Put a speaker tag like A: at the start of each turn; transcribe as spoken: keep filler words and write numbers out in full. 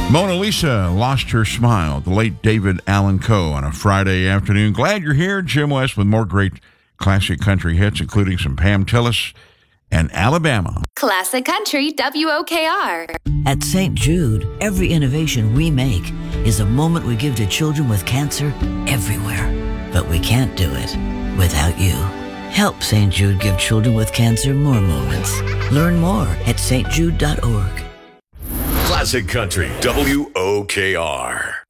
A: Mona Lisa lost her smile. The late David Allan Coe on a Friday afternoon. Glad you're here. Jim West with more great classic country hits, including some Pam Tillis and Alabama.
B: Classic Country W O K R.
C: At Saint Jude, every innovation we make is a moment we give to children with cancer everywhere. But we can't do it without you. Help Saint Jude give children with cancer more moments. Learn more at s t jude dot org.
D: Classic Country W O K R.